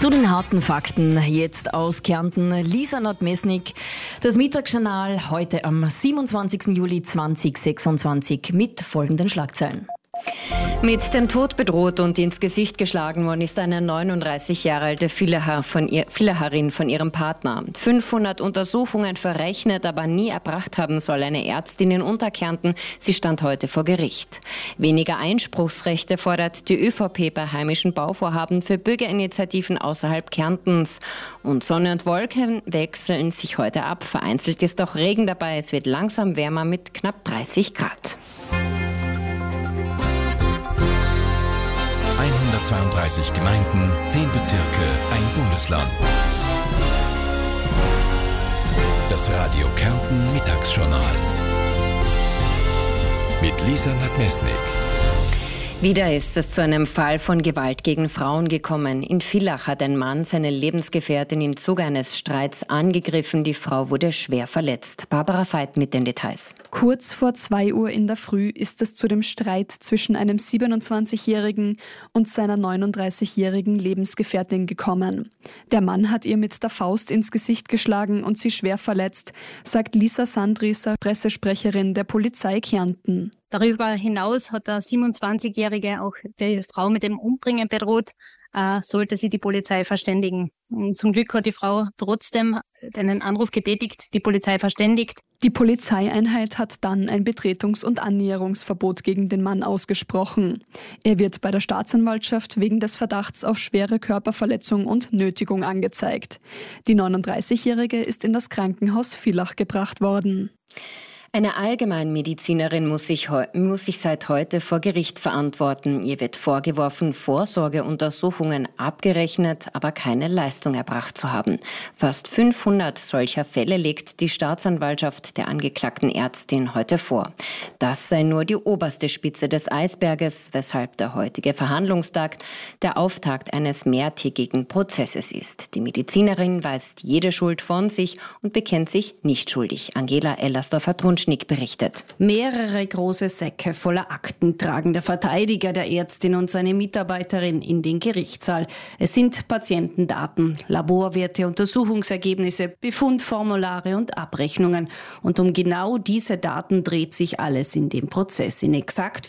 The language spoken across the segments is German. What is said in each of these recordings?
Zu den harten Fakten jetzt aus Kärnten, Lisa Nadmesnik. Das Mittagsjournal heute am 27. Juli 2026 mit folgenden Schlagzeilen. Mit dem Tod bedroht und ins Gesicht geschlagen worden ist eine 39 Jahre alte Villacherin von ihrem Partner. 500 Untersuchungen verrechnet, aber nie erbracht haben soll eine Ärztin in Unterkärnten. Sie stand heute vor Gericht. Weniger Einspruchsrechte fordert die ÖVP bei heimischen Bauvorhaben für Bürgerinitiativen außerhalb Kärntens. Und Sonne und Wolken wechseln sich heute ab. Vereinzelt ist auch Regen dabei. Es wird langsam wärmer mit knapp 30 Grad. 132 Gemeinden, 10 Bezirke, ein Bundesland. Das Radio Kärnten Mittagsjournal. Mit Lisa Nadmesnik. Wieder ist es zu einem Fall von Gewalt gegen Frauen gekommen. In Villach hat ein Mann seine Lebensgefährtin im Zuge eines Streits angegriffen. Die Frau wurde schwer verletzt. Barbara Veit mit den Details. Kurz vor 2 Uhr in der Früh ist es zu dem Streit zwischen einem 27-Jährigen und seiner 39-jährigen Lebensgefährtin gekommen. Der Mann hat ihr mit der Faust ins Gesicht geschlagen und sie schwer verletzt, sagt Lisa Sandrieser, Pressesprecherin der Polizei Kärnten. Darüber hinaus hat der 27-Jährige auch die Frau mit dem Umbringen bedroht, sollte sie die Polizei verständigen. Und zum Glück hat die Frau trotzdem einen Anruf getätigt, die Polizei verständigt. Die Polizeieinheit hat dann ein Betretungs- und Annäherungsverbot gegen den Mann ausgesprochen. Er wird bei der Staatsanwaltschaft wegen des Verdachts auf schwere Körperverletzung und Nötigung angezeigt. Die 39-Jährige ist in das Krankenhaus Villach gebracht worden. Eine Allgemeinmedizinerin muss sich seit heute vor Gericht verantworten. Ihr wird vorgeworfen, Vorsorgeuntersuchungen abgerechnet, aber keine Leistung erbracht zu haben. Fast 500 solcher Fälle legt die Staatsanwaltschaft der angeklagten Ärztin heute vor. Das sei nur die oberste Spitze des Eisberges, weshalb der heutige Verhandlungstag der Auftakt eines mehrtägigen Prozesses ist. Die Medizinerin weist jede Schuld von sich und bekennt sich nicht schuldig. Angela Ellersdorfer-Trunschnick berichtet. Mehrere große Säcke voller Akten tragen der Verteidiger der Ärztin und seine Mitarbeiterin in den Gerichtssaal. Es sind Patientendaten, Laborwerte, Untersuchungsergebnisse, Befundformulare und Abrechnungen. Und um genau diese Daten dreht sich alles in dem Prozess. In exakt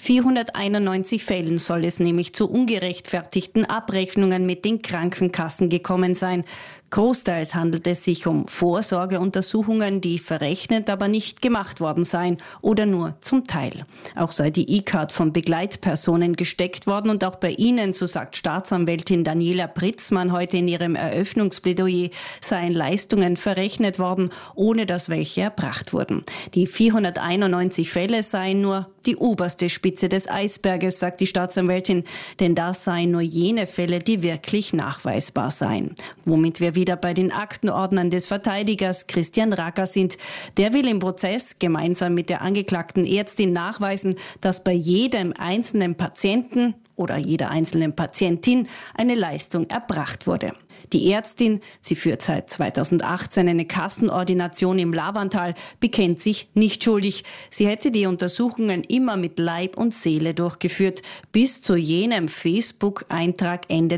491 Fällen soll es nämlich zu ungerechtfertigten Abrechnungen mit den Krankenkassen gekommen sein. Großteils handelt es sich um Vorsorgeuntersuchungen, die verrechnet, aber nicht gemacht worden seien oder nur zum Teil. Auch sei die E-Card von Begleitpersonen gesteckt worden und auch bei ihnen, so sagt Staatsanwältin Daniela Pritzmann heute in ihrem Eröffnungsplädoyer, seien Leistungen verrechnet worden, ohne dass welche erbracht wurden. Die 491 Fälle seien nur die oberste Spitze des Eisberges, sagt die Staatsanwältin, denn das seien nur jene Fälle, die wirklich nachweisbar seien. Womit wir wieder bei den Aktenordnern des Verteidigers Christian Racker sind. Der will im Prozess gemeinsam mit der angeklagten Ärztin nachweisen, dass bei jedem einzelnen Patienten oder jeder einzelnen Patientin eine Leistung erbracht wurde. Die Ärztin, sie führt seit 2018 eine Kassenordination im Lavantal, bekennt sich nicht schuldig. Sie hätte die Untersuchungen immer mit Leib und Seele durchgeführt, bis zu jenem Facebook-Eintrag Ende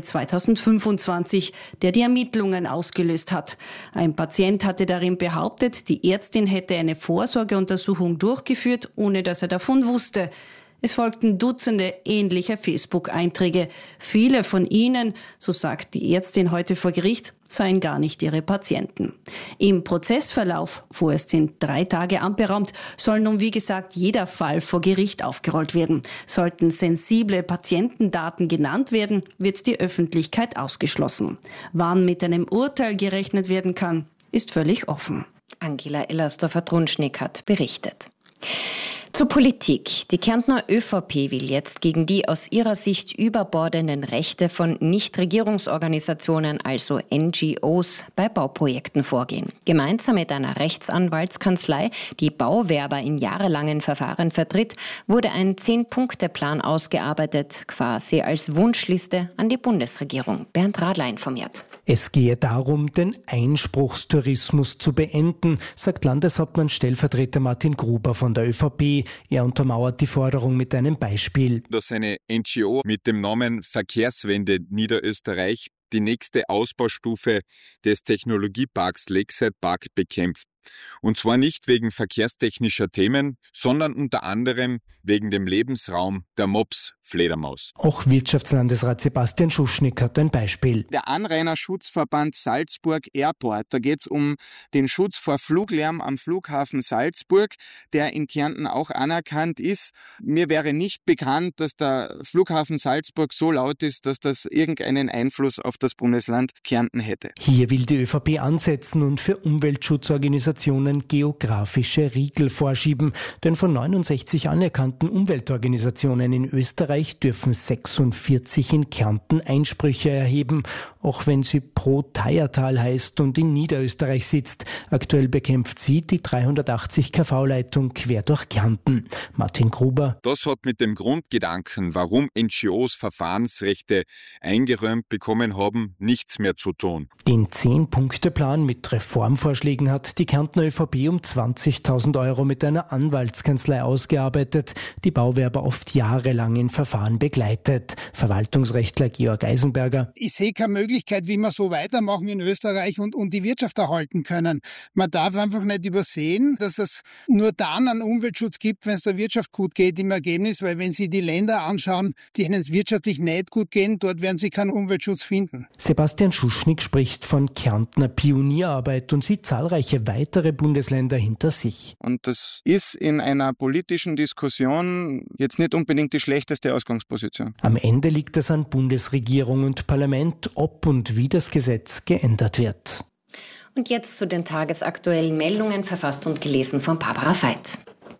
2025, der die Ermittlungen ausgelöst hat. Ein Patient hatte darin behauptet, die Ärztin hätte eine Vorsorgeuntersuchung durchgeführt, ohne dass er davon wusste. Es folgten Dutzende ähnlicher Facebook-Einträge. Viele von ihnen, so sagt die Ärztin heute vor Gericht, seien gar nicht ihre Patienten. Im Prozessverlauf, vorerst sind 3 Tage anberaumt, soll nun wie gesagt jeder Fall vor Gericht aufgerollt werden. Sollten sensible Patientendaten genannt werden, wird die Öffentlichkeit ausgeschlossen. Wann mit einem Urteil gerechnet werden kann, ist völlig offen. Angela Ellersdorfer-Trunschnick hat berichtet. Zur Politik. Die Kärntner ÖVP will jetzt gegen die aus ihrer Sicht überbordenden Rechte von Nichtregierungsorganisationen, also NGOs, bei Bauprojekten vorgehen. Gemeinsam mit einer Rechtsanwaltskanzlei, die Bauwerber in jahrelangen Verfahren vertritt, wurde ein 10-Punkte-Plan ausgearbeitet, quasi als Wunschliste an die Bundesregierung. Bernd Radler informiert. Es gehe darum, den Einspruchstourismus zu beenden, sagt Landeshauptmann Stellvertreter Martin Gruber von der ÖVP. Er untermauert die Forderung mit einem Beispiel. Dass eine NGO mit dem Namen Verkehrswende Niederösterreich die nächste Ausbaustufe des Technologieparks Lakeside Park bekämpft. Und zwar nicht wegen verkehrstechnischer Themen, sondern unter anderem wegen dem Lebensraum der Mops-Fledermaus. Auch Wirtschaftslandesrat Sebastian Schuschnigg hat ein Beispiel. Der Anrainerschutzverband Salzburg Airport, da geht es um den Schutz vor Fluglärm am Flughafen Salzburg, der in Kärnten auch anerkannt ist. Mir wäre nicht bekannt, dass der Flughafen Salzburg so laut ist, dass das irgendeinen Einfluss auf das Bundesland Kärnten hätte. Hier will die ÖVP ansetzen und für Umweltschutzorganisationen geografische Riegel vorschieben. Denn von 69 anerkannten Umweltorganisationen in Österreich dürfen 46 in Kärnten Einsprüche erheben, auch wenn sie Pro Teiertal heißt und in Niederösterreich sitzt. Aktuell bekämpft sie die 380 kV-Leitung quer durch Kärnten. Martin Gruber. Das hat mit dem Grundgedanken, warum NGOs Verfahrensrechte eingeräumt bekommen haben, nichts mehr zu tun. Den 10-Punkte-Plan mit Reformvorschlägen hat die Kärntner ÖVP um 20.000 Euro mit einer Anwaltskanzlei ausgearbeitet. Die Bauwerber oft jahrelang in Verfahren begleitet. Verwaltungsrechtler Georg Eisenberger. Ich sehe keine Möglichkeit, wie wir so weitermachen in Österreich und die Wirtschaft erhalten können. Man darf einfach nicht übersehen, dass es nur dann einen Umweltschutz gibt, wenn es der Wirtschaft gut geht im Ergebnis, weil wenn Sie die Länder anschauen, denen es wirtschaftlich nicht gut gehen, dort werden Sie keinen Umweltschutz finden. Sebastian Schuschnigg spricht von Kärntner Pionierarbeit und sieht zahlreiche weitere Bundesländer hinter sich. Und das ist in einer politischen Diskussion jetzt nicht unbedingt die schlechteste Ausgangsposition. Am Ende liegt es an Bundesregierung und Parlament, ob und wie das Gesetz geändert wird. Und jetzt zu den tagesaktuellen Meldungen, verfasst und gelesen von Barbara Veit.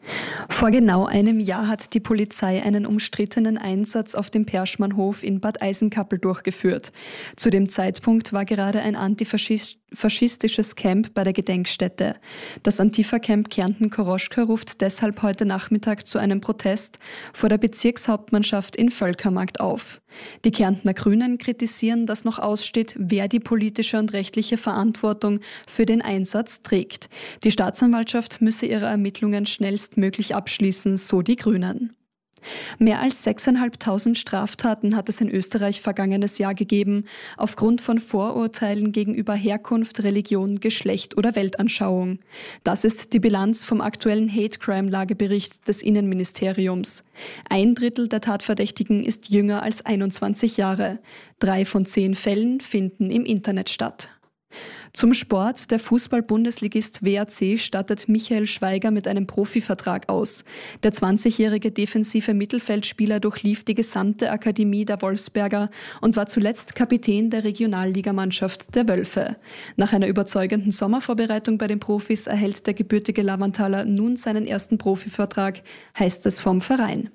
Vor genau einem Jahr hat die Polizei einen umstrittenen Einsatz auf dem Perschmannhof in Bad Eisenkappel durchgeführt. Zu dem Zeitpunkt war gerade ein antifaschistisches Camp bei der Gedenkstätte. Das Antifa-Camp Kärnten-Koroschka ruft deshalb heute Nachmittag zu einem Protest vor der Bezirkshauptmannschaft in Völkermarkt auf. Die Kärntner Grünen kritisieren, dass noch aussteht, wer die politische und rechtliche Verantwortung für den Einsatz trägt. Die Staatsanwaltschaft müsse ihre Ermittlungen schnellstmöglich abschließen, so die Grünen. Mehr als 6.500 Straftaten hat es in Österreich vergangenes Jahr gegeben, aufgrund von Vorurteilen gegenüber Herkunft, Religion, Geschlecht oder Weltanschauung. Das ist die Bilanz vom aktuellen Hate-Crime-Lagebericht des Innenministeriums. 1/3 der Tatverdächtigen ist jünger als 21 Jahre. 3 von 10 Fällen finden im Internet statt. Zum Sport. Der Fußball-Bundesligist WAC stattet Michael Schweiger mit einem Profivertrag aus. Der 20-jährige defensive Mittelfeldspieler durchlief die gesamte Akademie der Wolfsberger und war zuletzt Kapitän der Regionalligamannschaft der Wölfe. Nach einer überzeugenden Sommervorbereitung bei den Profis erhält der gebürtige Lavanthaler nun seinen ersten Profivertrag, heißt es vom Verein.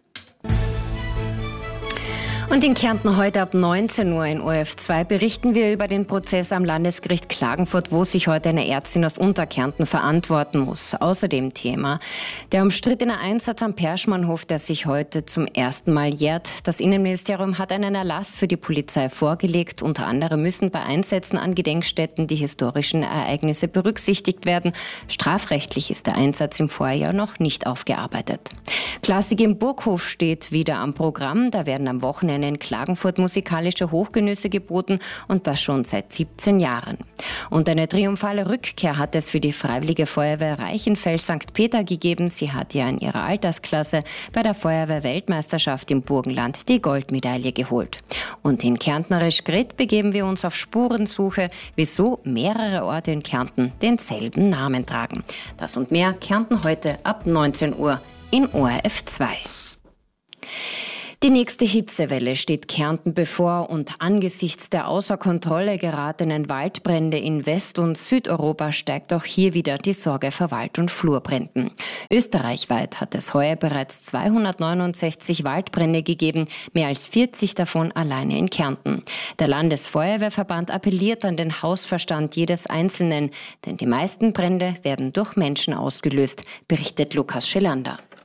Und in Kärnten heute ab 19 Uhr in ORF2 berichten wir über den Prozess am Landesgericht Klagenfurt, wo sich heute eine Ärztin aus Unterkärnten verantworten muss. Außerdem Thema der umstrittene Einsatz am Perschmannhof, der sich heute zum ersten Mal jährt. Das Innenministerium hat einen Erlass für die Polizei vorgelegt. Unter anderem müssen bei Einsätzen an Gedenkstätten die historischen Ereignisse berücksichtigt werden. Strafrechtlich ist der Einsatz im Vorjahr noch nicht aufgearbeitet. Klassik im Burghof steht wieder am Programm. Da werden am Wochenende in Klagenfurt musikalische Hochgenüsse geboten und das schon seit 17 Jahren. Und eine triumphale Rückkehr hat es für die Freiwillige Feuerwehr Reichenfels St. Peter gegeben. Sie hat ja in ihrer Altersklasse bei der Feuerwehr-Weltmeisterschaft im Burgenland die Goldmedaille geholt. Und in Kärntnerisch Grit begeben wir uns auf Spurensuche, wieso mehrere Orte in Kärnten denselben Namen tragen. Das und mehr Kärnten heute ab 19 Uhr in ORF2. Die nächste Hitzewelle steht Kärnten bevor und angesichts der außer Kontrolle geratenen Waldbrände in West- und Südeuropa steigt auch hier wieder die Sorge vor Wald- und Flurbränden. Österreichweit hat es heuer bereits 269 Waldbrände gegeben, mehr als 40 davon alleine in Kärnten. Der Landesfeuerwehrverband appelliert an den Hausverstand jedes Einzelnen, denn die meisten Brände werden durch Menschen ausgelöst, berichtet Lukas Schelander.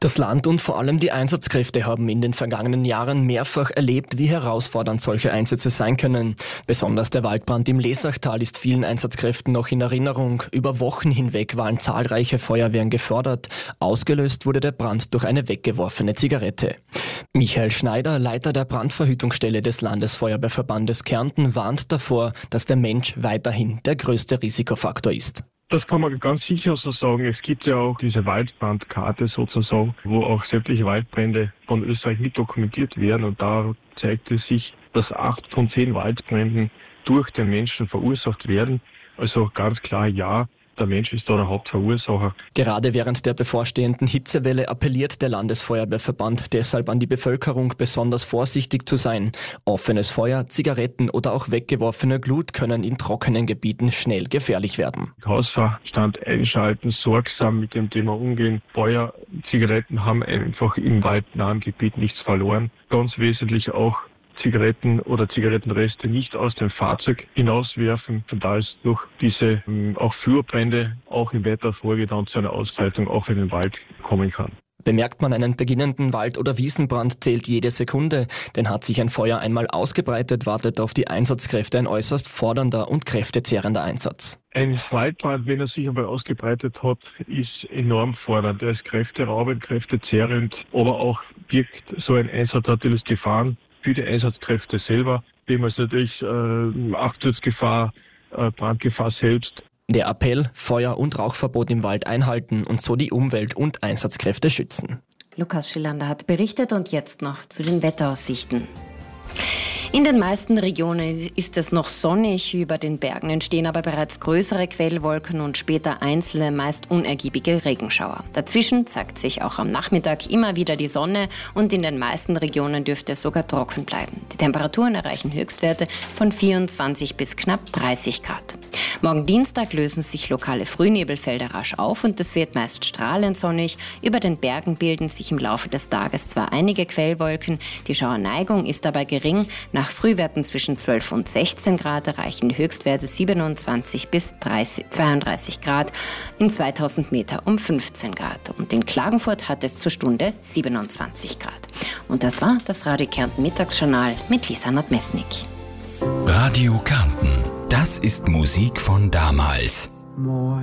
Das Land und vor allem die Einsatzkräfte haben in den vergangenen Jahren mehrfach erlebt, wie herausfordernd solche Einsätze sein können. Besonders der Waldbrand im Lesachtal ist vielen Einsatzkräften noch in Erinnerung. Über Wochen hinweg waren zahlreiche Feuerwehren gefordert. Ausgelöst wurde der Brand durch eine weggeworfene Zigarette. Michael Schneider, Leiter der Brandverhütungsstelle des Landesfeuerwehrverbandes Kärnten, warnt davor, dass der Mensch weiterhin der größte Risikofaktor ist. Das kann man ganz sicher so sagen. Es gibt ja auch diese Waldbrandkarte sozusagen, wo auch sämtliche Waldbrände von Österreich mit dokumentiert werden. Und da zeigt es sich, dass 8 von 10 Waldbränden durch den Menschen verursacht werden. Also ganz klar, ja, der Mensch ist da der Hauptverursacher. Gerade während der bevorstehenden Hitzewelle appelliert der Landesfeuerwehrverband deshalb an die Bevölkerung, besonders vorsichtig zu sein. Offenes Feuer, Zigaretten oder auch weggeworfene Glut können in trockenen Gebieten schnell gefährlich werden. Hausverstand einschalten, sorgsam mit dem Thema umgehen. Feuer, Zigaretten haben einfach im waldnahen Gebiet nichts verloren. Ganz wesentlich auch Zigaretten oder Zigarettenreste nicht aus dem Fahrzeug hinauswerfen. Von da ist durch diese auch Flurbrände auch im Wetterfolge dann zu einer Ausbreitung auch in den Wald kommen kann. Bemerkt man einen beginnenden Wald- oder Wiesenbrand, zählt jede Sekunde. Denn hat sich ein Feuer einmal ausgebreitet, wartet auf die Einsatzkräfte ein äußerst fordernder und kräftezehrender Einsatz. Ein Waldbrand, wenn er sich einmal ausgebreitet hat, ist enorm fordernd. Er ist kräfteraubend, kräftezehrend, aber auch birgt so ein Einsatz natürlich Gefahren für die Einsatzkräfte selber, dem es natürlich Absturzgefahr, Brandgefahr selbst. Der Appell, Feuer- und Rauchverbot im Wald einhalten und so die Umwelt und Einsatzkräfte schützen. Lukas Schillander hat berichtet und jetzt noch zu den Wetteraussichten. In den meisten Regionen ist es noch sonnig, über den Bergen entstehen aber bereits größere Quellwolken und später einzelne, meist unergiebige Regenschauer. Dazwischen zeigt sich auch am Nachmittag immer wieder die Sonne und in den meisten Regionen dürfte es sogar trocken bleiben. Die Temperaturen erreichen Höchstwerte von 24 bis knapp 30 Grad. Morgen Dienstag lösen sich lokale Frühnebelfelder rasch auf und es wird meist strahlend sonnig. Über den Bergen bilden sich im Laufe des Tages zwar einige Quellwolken, die Schauerneigung ist dabei gering. Nach Frühwerten zwischen 12 und 16 Grad erreichen die Höchstwerte 27 bis 32 Grad, in 2000 Meter um 15 Grad. Und in Klagenfurt hat es zur Stunde 27 Grad. Und das war das Radio Kärnten Mittagsjournal mit Lisa Nordmesnik. Radio Kärnten, das ist Musik von damals.